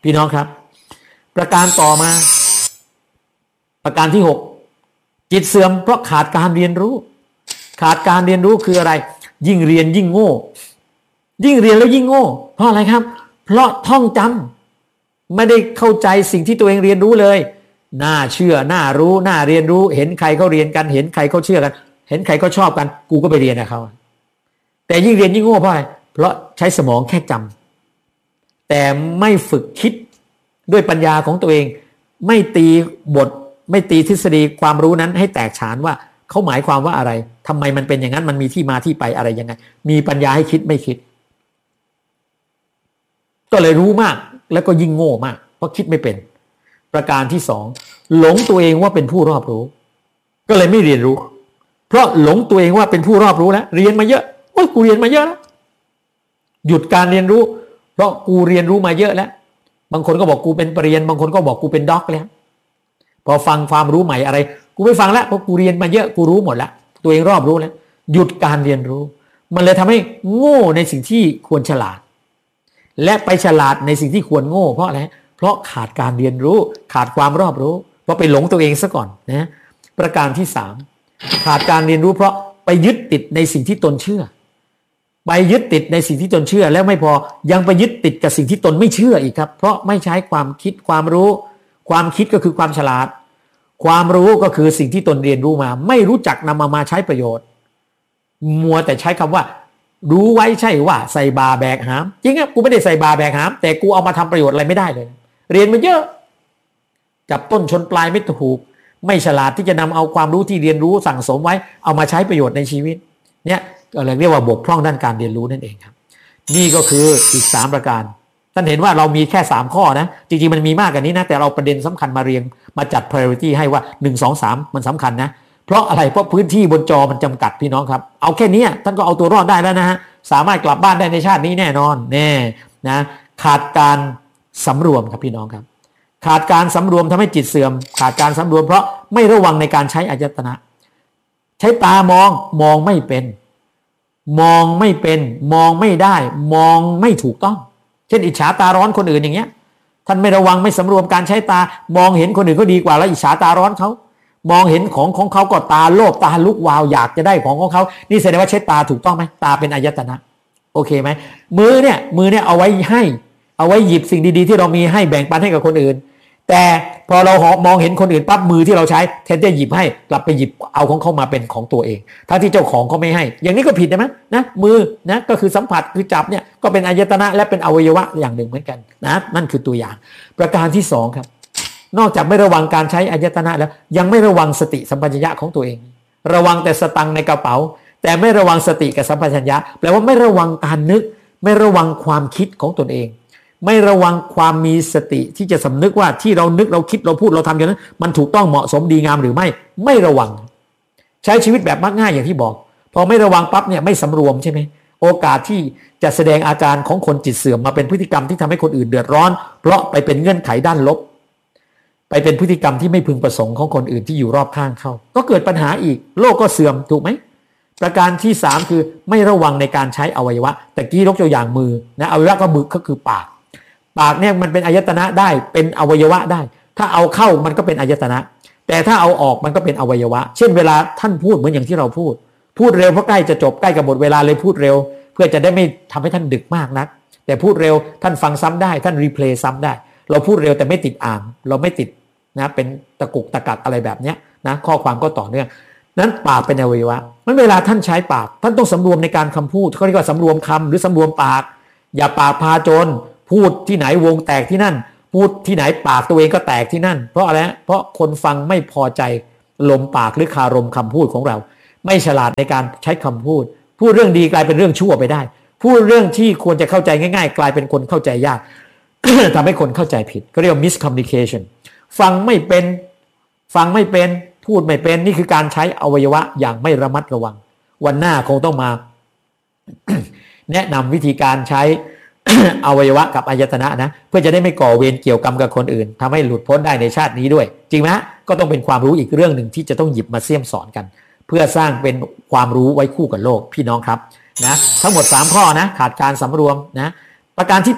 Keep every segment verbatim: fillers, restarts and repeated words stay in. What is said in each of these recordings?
พี่น้องครับประการต่อมาประการที่หกจิตเสื่อมเพราะขาดการเรียนรู้ขาดการเรียนรู้คืออะไรยิ่งเรียนยิ่งโง่ยิ่งเรียนแล้วยิ่งโง่เพราะอะไรครับเพราะท่องจำไม่ได้เข้าใจสิ่งที่ตัวเองเรียนรู้เลยน่าเชื่อน่ารู้น่าเรียนรู้เห็นใครเขาเรียนกันเห็นใครเขาเชื่อกันเห็นใครเขาชอบกันกูก็ไปเรียนกับเขาแต่ยิ่งเรียนยิ่งโง่เพราะอะไรเพราะใช้สมองแค่จำแต่ไม่ฝึกคิดด้วยปัญญาของตัวเองไม่ตีบทไม่ตีทฤษฎีความรู้นั้นให้แตกฉานว่าเขาหมายความว่าอะไรทำไมมันเป็นอย่างนั้นมันมีที่มาที่ไปอะไรยังไงมีปัญญาให้คิดไม่คิดก็เลยรู้มากแล้วก็ยิ่งโง่มากเพราะคิดไม่เป็นประการที่สองหลงตัวเองว่าเป็นผู้รอบรู้ก็เลยไม่เรียนรู้เพราะหลงตัวเองว่าเป็นผู้รอบรู้แล้วเรียนมาเยอะโอ้ยกูเรียนมาเยอะแล้วหยุดการเรียนรู้เพราะกูเรียนรู้มาเยอะแล้วบางคนก็บอกกูเป็นปรริญญาบางคนก็บอกกูเป็นด็อกแล้วพอฟังความรู้ใหม่อะไรกูไม่ฟังแล้วเพราะกูเรียนมาเยอะกูรู้หมดแล้วตัวเองรอบรู้แล้วหยุดการเรียนรู้มันเลยทำให้โง่ในสิ่งที่ควรฉลาดและไปฉลาดในสิ่งที่ควรโง่เพราะอะไรเพราะขาดการเรียนรู้ขาดความรอบรู้เพราะไปหลงตัวเองซะก่อนนะประการที่สามขาดการเรียนรู้เพราะไปยึดติดในสิ่งที่ตนเชื่อไปยึดติดในสิ่งที่ตนเชื่อแล้วไม่พอยังไปยึดติดกับสิ่งที่ตนไม่เชื่ออีกครับเพราะไม่ใช้ความคิดความรู้ความคิดก็คือความฉลาดความรู้ก็คือสิ่งที่ตนเรียนรู้มาไม่รู้จักนำมามาใช้ประโยชน์มัวแต่ใช้คำว่ารู้ไว้ใช่ว่าใส่บาแบกหามจริงอ่ะกูไม่ได้ใส่บาแบกหามแต่กูเอามาทำประโยชน์อะไรไม่ได้เลยเรียนมาเยอะจับต้นชนปลายไม่ถูกไม่ฉลาดที่จะนำเอาความรู้ที่เรียนรู้สั่งสมไว้เอามาใช้ประโยชน์ในชีวิตเนี่ยก็เรียกว่าบกพร่องด้านการเรียนรู้นั่นเองครับนี่ก็คืออีกสามประการท่านเห็นว่าเรามีแค่สามข้อนะจริงๆมันมีมากกว่านี้นะแต่เราประเด็นสำคัญมาเรียงมาจัด priority ให้ว่าหนึ่ง สอง สามมันสำคัญนะเพราะอะไรเพราะพื้นที่บนจอมันจำกัดพี่น้องครับเอาแค่นี้ท่านก็เอาตัวรอดได้แล้วนะฮะสามารถกลับบ้านได้ในชาตินี้แน่นอนแน่นะขาดการสำรวมครับพี่น้องครับขาดการสำรวมทำให้จิตเสื่อมขาดการสำรวมเพราะไม่ระวังในการใช้อายตนะใช้ตามองมองไม่เป็นมองไม่เป็นมองไม่ได้มองไม่ถูกต้องเช่นอิจฉาตาร้อนคนอื่นอย่างเงี้ยท่านไม่ระวังไม่สำรวมการใช้ตามองเห็นคนอื่นเขาดีกว่าแล้วอิจฉาตาร้อนเขามองเห็นของของเขาก็ตาโลภตาลุกวาวอยากจะได้ของของเขานี่แสดงว่าใช้ตาถูกต้องไหมตาเป็นอายตนะโอเคไหมมือเนี่ยมือเนี่ยเอาไว้ให้เอาไว้หยิบสิ่งดีๆที่เรามีให้แบ่งปันให้กับคนอื่นแต่พอเรามองเห็นคนอื่นปั๊บมือที่เราใช้แทนที่จะหยิบให้กลับไปหยิบเอาของเขามาเป็นของตัวเองทั้งที่เจ้าของเขาไม่ให้อย่างนี้ก็ผิดใช่ไหมนะมือนะก็คือสัมผัสคือจับเนี่ยก็เป็นอายตนะและเป็นอวัยวะอย่างหนึ่งเหมือนกันนะนั่นคือตัวอย่างประการที่สองครับนอกจากไม่ระวังการใช้อายตนะแล้วยังไม่ระวังสติสัมปชัญญะของตัวเองระวังแต่สตังค์ในกระเป๋าแต่ไม่ระวังสติกับสัมปชัญญะแปลว่าไม่ระวังการนึกไม่ระวังความคิดของตนเองไม่ระวังความมีสติที่จะสำนึกว่าที่เรานึกเราคิดเราพูดเราทำอย่างนั้นมันถูกต้องเหมาะสมดีงามหรือไม่ไม่ระวังใช้ชีวิตแบบมักง่ายอย่างที่บอกพอไม่ระวังปั๊บเนี่ยไม่สำรวมใช่ไหมโอกาสที่จะแสดงอาการของคนจิตเสื่อมมาเป็นพฤติกรรมที่ทำให้คนอื่นเดือดร้อนเพราะไปเป็นเงื่อนไขด้านลบไปเป็นพฤติกรรมที่ไม่พึงประสงค์ของคนอื่นที่อยู่รอบข้างเขาก็เกิดปัญหาอีกโลกก็เสื่อมถูกไหมประการที่สามคือไม่ระวังในการใช้อวัยวะแต่กี้ยกตัวอย่างมือนะอวัยวะก็มือก็คือปากปากเนี่ยมันเป็นอายตนะได้เป็นอวัยวะได้ถ้าเอาเข้ามันก็เป็นอายตนะแต่ถ้าเอาออกมันก็เป็นอวัยวะเช่นเวลาท่านพูดเหมือนอย่างที่เราพูดพูดเร็วเพราะใกล้จะจบใกล้กับหมดเวลาเลยพูดเร็วเพื่อจะได้ไม่ทำให้ท่านดึกมากนักแต่พูดเร็วท่านฟังซ้ำได้ท่านรีเพลย์ซ้ำได้เราพูดเร็วแต่ไม่ติดอ่านเราไม่ติดนะเป็นตะกุกตะกักอะไรแบบเนี้ยนะข้อความก็ต่อเนื่องนั้นปากเป็นอวัยวะมันเวลาท่านใช้ปากท่านต้องสำรวมในการคำพูดเขาเรียกว่าสำรวมคำหรือสำรวมปากอย่าปากพาโจรพูดที่ไหนวงแตกที่นั่นพูดที่ไหนปากตัวเองก็แตกที่นั่นเพราะอะไรเพราะคนฟังไม่พอใจลมปากหรือคารมคำพูดของเราไม่ฉลาดในการใช้คำพูดพูดเรื่องดีกลายเป็นเรื่องชั่วไปได้พูดเรื่องที่ควรจะเข้าใจง่ายๆกลายเป็นคนเข้าใจยาก ทำให้คนเข้าใจผิดก็เรียกว่า miscommunication ฟังไม่เป็นฟังไม่เป็นพูดไม่เป็นนี่คือการใช้อวัยวะอย่างไม่ระมัดระวังวันหน้าคงต้องมา แนะนำวิธีการใช้ อวัยวะกับอายตนะนะเพื่อจะได้ไม่ก่อเวรเกี่ยวกรรมกับคนอื่นทำให้หลุดพ้นได้ในชาตินี้ด้วยจริงไหมก็ต้องเป็นความรู้อีกเรื่องหนึ่งที่จะต้องหยิบมาเสี่ยมสอนกันเพื่อสร้างเป็นความรู้ไว้คู่กับโลกพี่น้องครับนะทั้งหมดสามข้อนะขาดการสำรวมนะประการที่แปด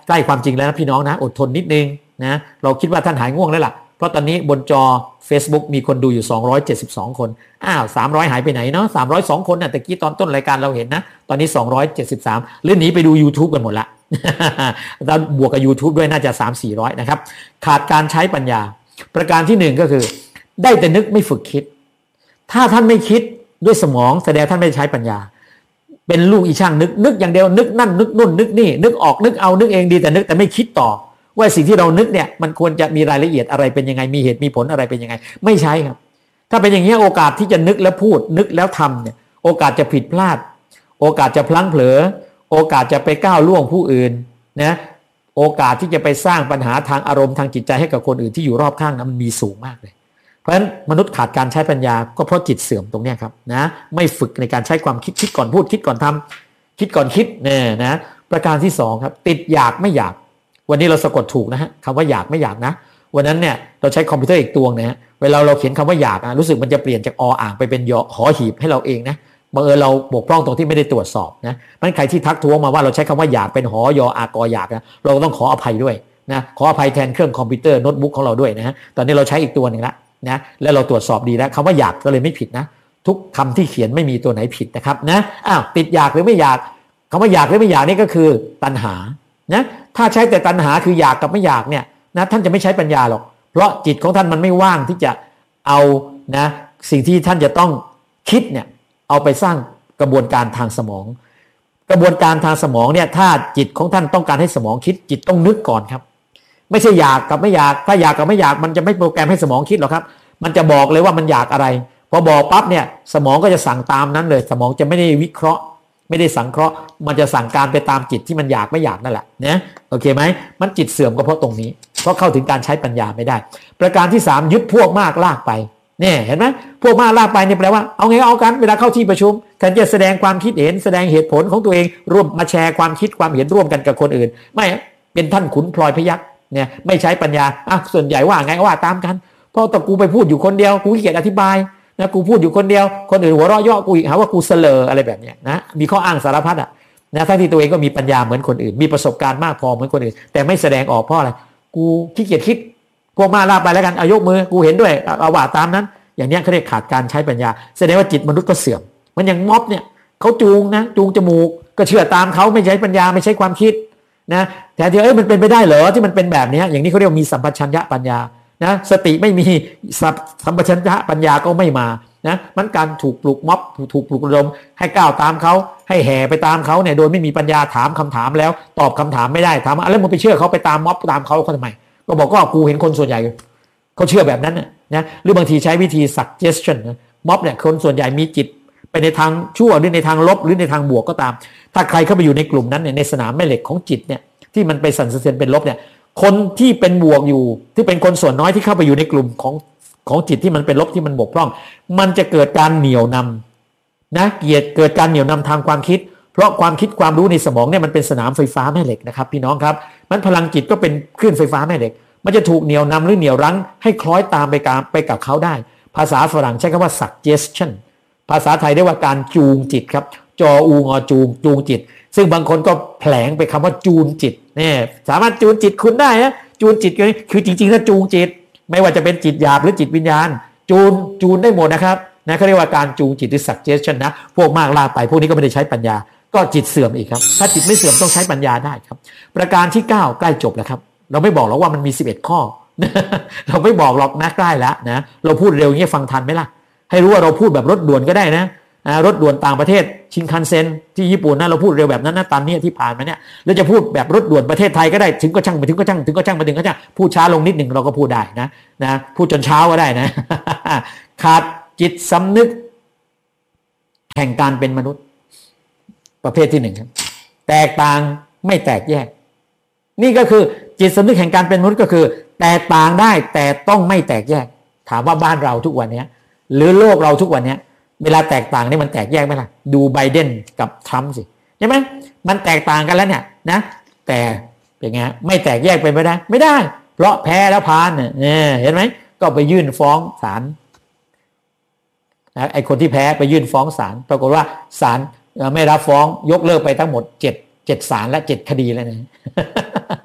ใกล้ความจริงแล้วนะพี่น้องนะอดทนนิดนึงนะเราคิดว่าท่านหายง่วงแล้วล่ะเพราะตอนนี้บนจอ Facebook มีคนดูอยู่สองร้อยเจ็ดสิบสองคนอ้าวสามร้อยหายไปไหนเนาะสามร้อยสองคนน่ะตะกี้ตอนต้นรายการเราเห็นนะตอนนี้สองร้อยเจ็ดสิบสามหรือหนีไปดู YouTube กันหมดละ แล้วบวกกับ YouTube ด้วยน่าจะ สามถึงสี่ร้อย นะครับขาดการใช้ปัญญาประการที่หนึ่งก็คือได้แต่นึกไม่ฝึกคิดถ้าท่านไม่คิดด้วยสมองแสดงท่านไม่ใช้ปัญญาเป็นลูกอีช่างนึกนึกอย่างเดียวนึกนั่นนึกนู่นนึกนี่นึกออกนึกเอานึกเองดีแต่นึกแต่ไม่คิดต่อว่าสิ่งที่เรานึกเนี่ยมันควรจะมีรายละเอียดอะไรเป็นยังไงมีเหตุมีผลอะไรเป็นยังไงไม่ใช่ครับถ้าเป็นอย่างนี้โอกาสที่จะนึกแล้วพูดนึกแล้วทำเนี่ยโอกาสจะผิดพลาดโอกาสจะพลั้งเผลอโอกาสจะไปก้าวล่วงผู้อื่นนะโอกาสที่จะไปสร้างปัญหาทางอารมณ์ทางจิตใจให้กับคนอื่นที่อยู่รอบข้างนั้นมันมีสูงมากเลยเพราะฉะนั้นมนุษย์ขาดการใช้ปัญญาก็เพราะจิตเสื่อมตรงนี้ครับนะไม่ฝึกในการใช้ความคิดคิดก่อนพูดคิดก่อนทำคิดก่อนคิดเนี่ยนะประการที่สองครับติดอยากไม่อยากวันนี้เราสะกดถูกนะฮะคำว่าอยากไม่อยากนะวันนั้นเนี่ยเราใช้คอมพิวเตอร์อีกตัวนะฮะเวลาเราเขียนคำว่าอยากนะรู้สึกมันจะเปลี่ยนจากออ่างไปเป็นยอหอหีบให้เราเองนะบังเอิญเราบกพร่องตรงที่ไม่ได้ตรวจสอบนะมันใครที่ทักท้วงมาว่าเราใช้คำว่าอยากเป็นหอยออากออยากนะเราต้องขออภัยด้วยนะขออภัยแทนเครื่องคอมพิวเตอร์โน้ตบุ๊กของเราด้วยนะฮะตอนนี้เราใช้อีกตัวหนึ่งละนะแล้วเราตรวจสอบดีแล้วคำว่าอยากก็เลยไม่ผิดนะทุกคำที่เขียนไม่มีตัวไหนผิดนะครับนะอ้าวติดอยากหรือไม่อยากคำว่าอยากหรือไม่อยากนี่ก็คือตัณหานะถ้าใช้แต่ตัณหาคืออยากกับไม่อยากเนี่ยนะท่านจะไม่ใช้ปัญญาหรอกเพราะจิตของท่านมันไม่ว่างที่จะเอานะสิ่งที่ท่านจะต้องคิดเนี่ยเอาไปสร้างกระบวนการทางสมองกระบวนการทางสมองเนี่ยถ้าจิตของท่านต้องการให้สมองคิดจิตต้องนึกก่อนครับไม่ใช่อยากกับไม่อยากถ้าอยากกับไม่อยากมันจะไม่โปรแกรมให้สมองคิดหรอกครับมันจะบอกเลยว่ามันอยากอะไรพอบอกปั๊บเนี่ยสมองก็จะสั่งตามนั้นเลยสมองจะไม่ได้วิเคราะห์ไม่ได้สังเคราะห์มันจะสั่งการไปตามจิตที่มันอยากไม่อยากนั่นแหละนะโอเคไหมมันจิตเสื่อมก็เพราะตรงนี้เพราะเข้าถึงการใช้ปัญญาไม่ได้ประการที่สามยึดพวกมากลากไปเนี่ยเห็นไหมพวกมากลากไปเนี่ยแปลว่าเอาไงเอากันเวลาเข้าที่ประชุมแทนจะแสดงความคิดเห็นแสดงเหตุผลของตัวเองร่วมมาแชร์ความคิดความเห็นร่วมกันกับคนอื่นไม่เป็นท่านขุนพลอยพยัคฆ์เนี่ยไม่ใช้ปัญญาอ่ะส่วนใหญ่ว่าไงว่าตามกันเพราะแต่กูไปพูดอยู่คนเดียวกูขี้เกียจอธิบายนะกูพูดอยู่คนเดียวคนอื่นหัวเราะเยาะกูอีกหาว่ากูเสลออะไรแบบเนี้ยนะมีข้ออ้างสารพัดอ่ะนะทั้งที่ตัวเองก็มีปัญญาเหมือนคนอื่นมีประสบการณ์มากพอเหมือนคนอื่นแต่ไม่แสดงออกเพราะอะไรกูขี้เกียจคิดพวกมาลาไปแล้วกันเอายกมือกูเห็นด้วยเอาว่าตามนั้นอย่างนี้เขาเรียกขาดการใช้ปัญญาแสดงว่าจิตมนุษย์ก็เสื่อมมันอย่างม็อบเนี่ยเขาจูงนะจูงจมูกก็เชื่อตามเขาไม่ใช้ปัญญาไม่ใช้ความคิดนะแต่ที่เอ้ยมันเป็นไปได้เหรอที่มันเป็นแบบนี้อย่างนี้เขาเรียกมีสัมปชัญญะปัญญานะสติไม่มีสัมปชัญญะปัญญาก็ไม่มานะมันการถูกปลุกม็อบถูกปลุกระดมให้ก้าวตามเขาให้แห่ไปตามเขาเนี่ยโดยไม่มีปัญญาถามคำถามแล้วตอบคำถามไม่ได้ถามอะไรมึงไปเชื่อเขาไปตามม็อบตามเขาเขาทำไมก็บอกก็กูเห็นคนส่วนใหญ่เขาเชื่อแบบนั้นนะหรือบางทีใช้วิธี suggestion นะม็อบเนี่ยคนส่วนใหญ่มีจิตไปในทางชั่วหรือในทางลบหรือในทางบวกก็ตามถ้าใครเข้าไปอยู่ในกลุ่มนั้นเนี่ยในสนามแม่เหล็กของจิตเนี่ยที่มันไปสั่นสะเทือนเป็นลบเนี่ยคนที่เป็นบวกอยู่ที่เป็นคนส่วนน้อยที่เข้าไปอยู่ในกลุ่มของของจิตที่มันเป็นลบที่มันบกพร่องมันจะเกิดการเหนี่ยวนำนะเกียรติเกิดการเหนี่ยวนำทางความคิดเพราะความคิดความรู้ในสมองเนี่ยมันเป็นสนามไฟฟ้าแม่เหล็กนะครับพี่น้องครับมันพลังจิตก็เป็นคลื่นไฟฟ้าแม่เหล็กมันจะถูกเหนี่ยวนำหรือเหนี่ยวรั้งให้คล้อยตามไปกับไปกับเขาได้ภาษาฝรั่งใช้คำว่า suggestion ภาษาไทยเรียกว่าการจูงจิตครับจออูงอจูงจูงจิตซึ่งบางคนก็แผลงไปคำว่าจูนจิตเนี่ยสามารถจูนจิตคุณได้นะจูนจิตคือจริงๆถ้าจูงจิตไม่ว่าจะเป็นจิตหยาบหรือจิตวิญญาณจูนจูนได้หมดนะครับนะเขาเรียกว่าการจูงจิตหรือ suggestion นะพวกมากลากไปพวกนี้ก็ไม่ได้ใช้ปัญญาก็จิตเสื่อมอีกครับถ้าจิตไม่เสื่อมต้องใช้ปัญญาได้ครับประการที่เก้าใกล้จบแล้วครับเราไม่บอกหรอกว่ามันมีสิบเอ็ดข้อ เราไม่บอกหรอกนะใกล้แล้วนะเราพูดเร็วอย่างนี้ฟังทันไหมล่ะให้รู้ว่าเราพูดแบบรถด่วนก็ได้นะรถด่วนต่างประเทศชินคันเซ็นที่ญี่ปุ่นนะเราพูดเร็วแบบนั้นนะตอนนี้ที่ผ่านมาเนี่ยเราจะพูดแบบรถด่วนประเทศไทยก็ได้ถึงก็ช่างไปถึงก็ช่างถึงก็ช่างไปถึงก็ช่างพูดช้าลงนิดหนึ่งเราก็พูดได้นะนะพูดจนเช้าก็ได้นะ ขาดจิตสำนึกแห่งการเป็นมนุษย์ประเภทที่หนึ่งครับแตกต่างไม่แตกแยกนี่ก็คือจิตสำนึกแห่งการเป็นมนุษย์ก็คือแตกต่างได้แต่ต้องไม่แตกแยกถามว่าบ้านเราทุกวันนี้หรือโลกเราทุกวันนี้เวลาแตกต่างนี่มันแตกแยกไหมล่ะดูไบเดนกับทรัมป์สิใช่ไหมมันแตกต่างกันแล้วเนี่ยนะแต่เป็นไงไม่แตกแยกไปไม่ได้ไม่ได้เพราะแพ้แล้วพานเนี่ยเห็นไหมก็ไปยื่นฟ้องศาลนะไอ้คนที่แพ้ไปยื่นฟ้องศาลปรากฏว่าศาลไม่รับฟ้องยกเลิกไปทั้งหมดเจ็ดเจ็ดศาลและเจ็ดคดีแล้วนะ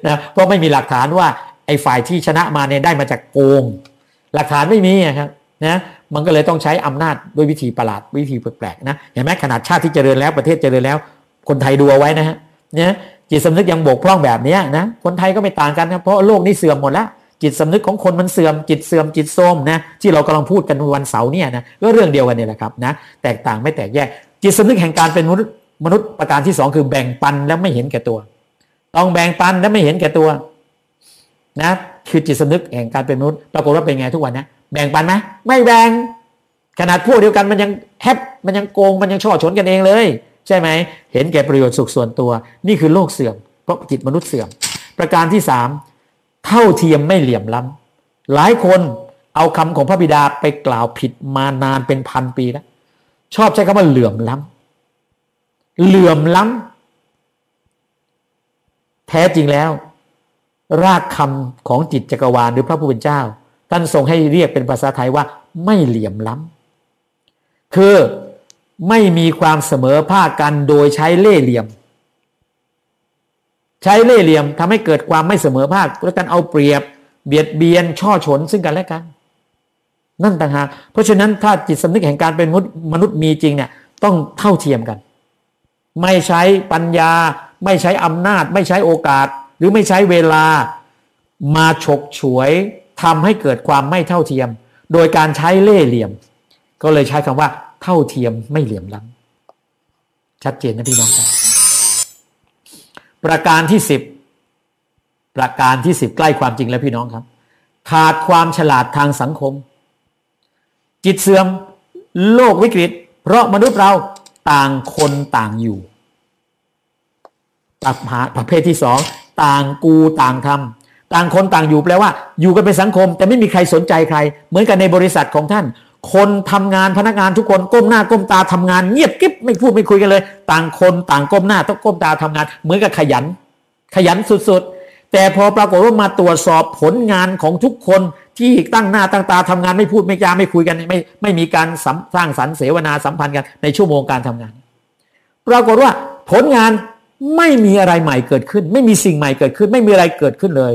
นะเพราะไม่มีหลักฐานว่าไอ้ฝ่ายที่ชนะมาเนี่ยได้มาจากโกงหลักฐานไม่มีครับนะมันก็เลยต้องใช้อำนาจด้วยวิธีประหลาดวิธีแปลกๆนะเห็นไหมขนาดชาติที่เจริญแล้วประเทศเจริญแล้วคนไทยดูเอาไว้นะฮะเนี่ยจิตสำนึกยังบกพร่องแบบนี้นะคนไทยก็ไม่ต่างกันนะเพราะโลกนี้เสื่อมหมดแล้วจิตสำนึกของคนมันเสื่อมจิตเสื่อมจิตโทรมนะที่เรากำลังพูดกันวันเสาร์เนี่ยนะก็เรื่องเดียวกันนี่แหละครับนะแตกต่างไม่แตกแยกจิตสำนึกแห่งการเป็นมนุษย์มนุษย์ประการที่สองคือแบ่งปันแล้วไม่เห็นแก่ตัวต้องแบ่งปันและไม่เห็นแก่ตัวนะคือจิตสำนึกแห่งการเป็นมนุษย์ปรากฏว่าเป็นไงทุกวันนะแบ่งปันไหมไม่แบ่งขนาดพวกเดียวกันมันยังแฮปมันยังโกงมันยังช่อฉนกันเองเลยใช่ไหมเห็นแก่ประโยชน์สุขส่วนตัวนี่คือโลกเสื่อมเพราะจิตมนุษย์เสื่อมประการที่สามเท่าเทียมไม่เหลี่ยมล้ำหลายคนเอาคำของพระบิดาไปกล่าวผิดมานานเป็นพันปีแล้วชอบใช้คำว่าเหลื่อมล้ำเหลื่อมล้ำแท้จริงแล้วรากคำของจิตจักรวาลหรือพระผู้เป็นเจ้าท่านทรงให้เรียกเป็นภาษาไทยว่าไม่เหลี่ยมล้ำคือไม่มีความเสมอภาคกันโดยใช้เล่ห์เหลี่ยมใช้เล่ห์เหลี่ยมทำให้เกิดความไม่เสมอภาคและการเอาเปรียบเบียดเบียนช่อฉนซึ่งกันและกันนั่นต่างหากเพราะฉะนั้นถ้าจิตสำนึกแห่งการเป็นมนุษย์มีจริงเนี่ยต้องเท่าเทียมกันไม่ใช้ปัญญาไม่ใช้อำนาจไม่ใช้โอกาสหรือไม่ใช้เวลามาฉกฉวยทำให้เกิดความไม่เท่าเทียมโดยการใช้เล่ห์เหลี่ยมก็เลยใช้คำว่าเท่าเทียมไม่เหลี่ยมล้ำชัดเจนนะพี่น้องครับประการที่สิบประการที่สิบใกล้ความจริงแล้วพี่น้องครับขาดความฉลาดทางสังคมจิตเสื่อมโลกวิกฤตเพราะมนุษย์เราต่างคนต่างอยู่ประเภทที่สองต่างกูต่างทำต่างคนต่างอยู่แปลว่าอยู่กันเป็นสังคมแต่ไม่มีใครสนใจใครเหมือนกันในบริษัทของท่านคนทำงานพนักงานทุกคนก้มหน้าก้มตาทำงานเงียบกิ๊บไม่พูดไม่คุยกันเลยต่างคนต่างก้มหน้าต้องก้มตาทำงานเหมือนกับขยันขยันสุดๆแต่พอปรากฏว่ามาตรวจสอบผลงานของทุกคนที่ตั้งหน้าตั้งตาทำงานไม่พูดไม่จาไม่คุยกันไม่ไม่มีการสร้างสรรค์เสวนาสัมพันธ์กันในชั่วโมงการทำงานปรากฏว่าผลงานไม่มีอะไรใหม่เกิดขึ้นไม่มีสิ่งใหม่เกิดขึ้นไม่มีอะไรเกิดขึ้นเลย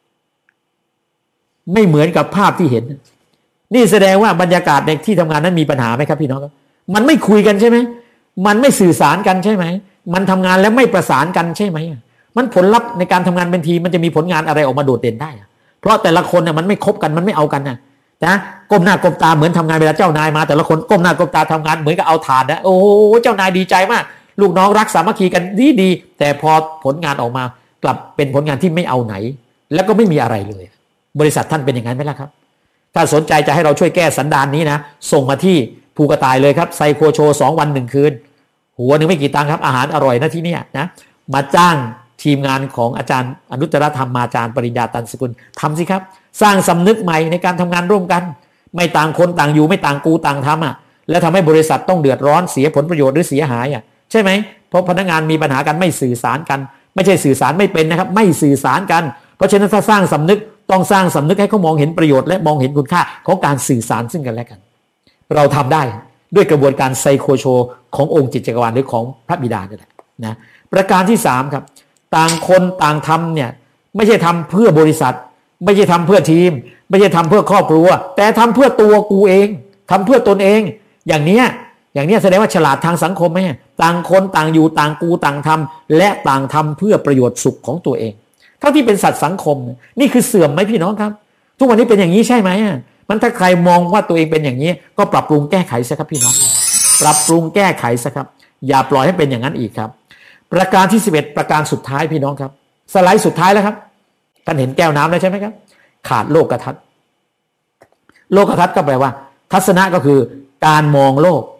ไม่เหมือนกับภาพที่เห็นนี่แสดงว่าบรรยากาศในที่ทำงานนั้นมีปัญหาไหมครับพี่น้องครับมันไม่คุยกันใช่ไหมมันไม่สื่อสารกันใช่ไหมมันทำงานแล้วไม่ประสานกันใช่ไหมมันผลลัพธ์ในการทำงานเป็นทีมมันจะมีผลงานอะไรออกมาโดดเด่นได้เพราะแต่ละคนเนี่ยมันไม่คบกันมันไม่เอากันนะนะก้มหน้าก้มตาเหมือนทำงานเวลาเจ้านายมาแต่ละคนก้มหน้าก้มตาทำงานเหมือนกับเอาถ่านนะโอ้เจ้านายดีใจมากลูกน้องรักสามัคคีกันดีดีแต่พอผลงานออกมากลับเป็นผลงานที่ไม่เอาไหนแล้วก็ไม่มีอะไรเลยบริษัทท่านเป็นอย่างนั้นไหมล่ะครับถ้าสนใจจะให้เราช่วยแก้สันดานนี้นะส่งมาที่ภูกระต่ายเลยครับไซโคโชสองวันหนึ่งคืนหัวหนึ่งไม่กี่ตังค์ครับอาหารอร่อยนะที่นี่นะมาจ้างทีมงานของอาจารย์อนุตตรธรรมมาจารย์ปริญญาตันสกุลทำสิครับสร้างสำนึกใหม่ในการทำงานร่วมกันไม่ต่างคนต่างอยู่ไม่ต่างกูต่างทำอ่ะแล้วทำให้บริษัทต้องเดือดร้อนเสียผลประโยชน์หรือเสียหายอ่ะใช่ไหมเพราะพนักงานมีปัญหากันไม่สื่อสารกันไม่ใช่สื่อสารไม่เป็นนะครับไม่สื่อสารกันเพราะฉะนั้นถ้าสร้างสำนึกต้องสร้างสำนึกให้เขามองเห็นประโยชน์และมองเห็นคุณค่าของการสื่อสารซึ่งกันและกันเราทำได้ด้วยกระบวนการไซโคโชขององค์จิตจักรวาลหรือของพระบิดาเนี่ยแหละนะประการที่สามครับต่างคนต่างทำเนี่ยไม่ใช่ทำเพื่อบริษัทไม่ใช่ทำเพื่อทีมไม่ใช่ทำเพื่อครอบครัวแต่ทำเพื่อตัวกูเองทำเพื่อตนเองอย่างเนี้ยอย่างนี้แสดงว่าฉลาดทางสังคมไหมต่างคนต่างอยู่ต่างกูต่างทำและต่างทำเพื่อประโยชน์สุขของตัวเองเท่าที่เป็นสัตว์สังคมนี่คือเสื่อมไหมพี่น้องครับทุกวันนี้เป็นอย่างนี้ใช่ไหมมันถ้าใครมองว่าตัวเองเป็นอย่างนี้ก็ปรับปรุงแก้ไขซะครับพี่น้องปรับปรุงแก้ไขซะครับอย่าปล่อยให้เป็นอย่างนั้นอีกครับประการที่สิบเอ็ดประการสุดท้ายพี่น้องครับสไลด์สุดท้ายแล้วครับท่านเห็นแก้วน้ำแล้วใช่ไหมครับขาดโลกทัศน์โลกทัศน์ก็แปลว่าทัศนะก็คือการมองโลก